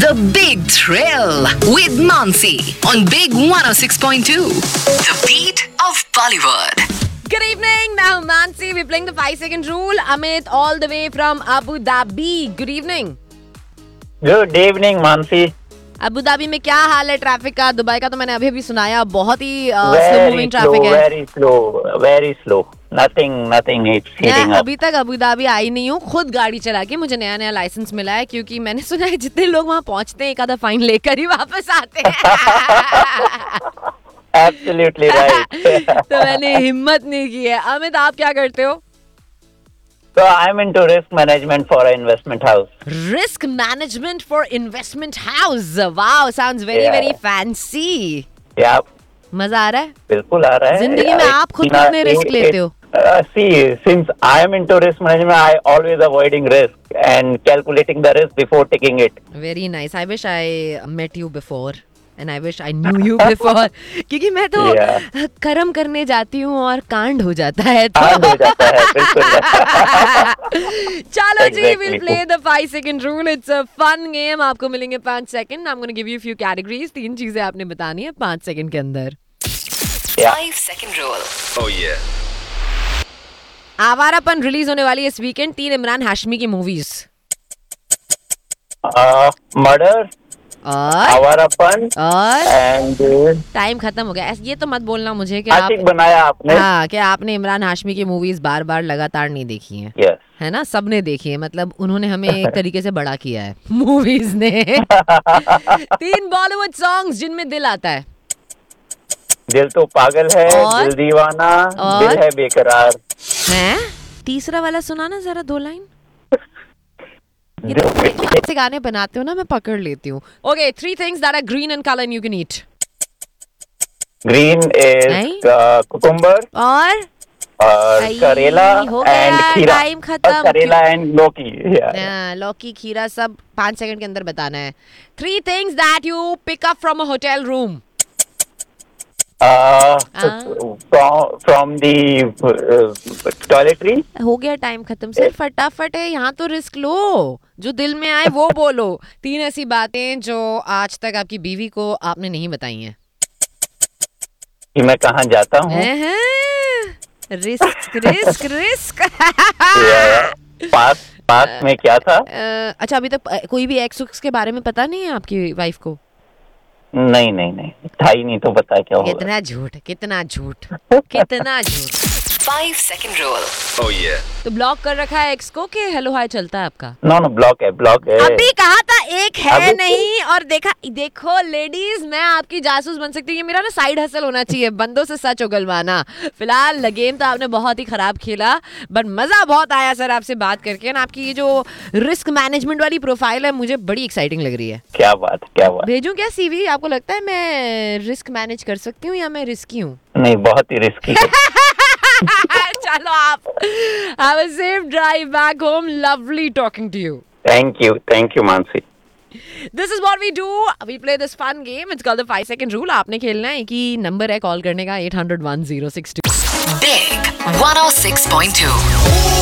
The Big Thrill with Mansi on Big 106.2. The beat of Bollywood. Good evening, मैं हूँ Mansi. We're playing the 5-second rule. Amit all the way from Abu Dhabi. Good evening. Good evening Mansi. Abu Dhabi में क्या हाल है traffic का? Dubai का तो मैंने अभी सुनाया, बहुत ही स्लो मूविंग ट्रैफिक है. Very slow. Nothing it's heating मैं अप. अभी तक अबू धाबी आई नहीं हूँ खुद गाड़ी चला के. मुझे नया लाइसेंस मिला है क्योंकि मैंने सुना है जितने लोग वहाँ पहुँचते हैं एक आधा फाइन लेकर ही वापस आते हैं. Absolutely right. तो मैंने हिम्मत नहीं की है. अमित, आप क्या करते हो? So I'm into risk management for an investment house. Risk management for investment house. Wow, sounds very fancy. Yeah. मजा आ रहा है? बिल्कुल आ रहा है. जिंदगी में आप खुद कितने रिस्क लेते हो? See, since I am into risk management, I always avoiding risk and calculating the risk before taking it. Very nice. I wish I met you before. And I wish I knew you before. क्योंकि मैं तो कर्म करने जाती हूँ और कांड हो जाता है. कांड हो जाता है, बिल्कुल. चलो जी, we'll play the 5-second rule. It's a fun game. आपको मिलेंगे 5 second. I'm going to give you a few categories. 3 चीजें आपने बतानी है 5 सेकंड के अंदर. 5-second rule. Oh yeah. Awarapan release होने वाली है इस वीकेंड. 3 इमरान हाशमी की मूवीज. मर्डर, आवारापन और एंड टाइम खत्म हो गया. ये तो मत बोलना मुझे कि आशिक बनाया आपने. हाँ, कि आपने इमरान हाशमी की मूवीज बार लगातार नहीं देखी हैं. Yes. है ना, सबने देखी है. मतलब उन्होंने हमें एक तरीके से बड़ा किया है मूवीज ने. 3 बॉलीवुड सॉन्ग्स जिनमें दिल आता है. दिल तो पागल है, और? दिल दीवाना, और? दिल है बेकरार. हैं? तीसरा वाला सुनाना जरा 2 लाइन. ये तो ऐसे गाने बनाते हो ना, मैं पकड़ लेती हूँ. Okay, 3 things that are green in color and you can eat. Green is cucumber और करेला हो गया, एंड खीरा. टाइम खत्म. करेला एंड लौकी. लौकी, खीरा सब 5 सेकंड के अंदर बताना है. 3 things that you pick up from a hotel room. From the toiletry. हो गया, टाइम खत्म. सिर्फ फटाफट है, यहाँ तो रिस्क लो. जो दिल में आए वो बोलो. 3 ऐसी बातें जो आज तक आपकी बीवी को आपने नहीं बताई हैं. कि मैं कहाँ जाता हूँ. रिस्क. पास में क्या था. अच्छा, अभी तक कोई भी एक्स के बारे में पता नहीं है आपकी वाइफ को? नहीं था ही नहीं तो बता क्या होगा. कितना झूठ. 5-second rule. Oh yeah. तो ब्लॉक कर रखा है एक्स को कि हेलो हाय चलता है आपका? नो ब्लॉक है. अभी कहा था एक है अभी नहीं. और देखो लेडीज, मैं आपकी जासूस बन सकती हूँ. ये मेरा ना साइड हसल होना चाहिए, बंदों से सच उगलवाना. फिलहाल गेम तो आपने बहुत ही खराब खेला, बट मजा बहुत आया सर आपसे बात करके. ना आपकी ये जो रिस्क मैनेजमेंट वाली प्रोफाइल है मुझे बड़ी एक्साइटिंग लग रही है. क्या बात. भेजूं क्या सीवी? आपको लगता है मैं रिस्क मैनेज कर सकती हूँ या मैं रिस्की हूँ? नहीं, बहुत ही रिस्की. चलो, आप have a safe drive back home. Lovely talking to you. Thank you Mansi. This is what we do. We play this fun game. It's called the 5-second rule. आपने खेलना है. एक ही नंबर है कॉल करने का, 800-1062. Big 106.2.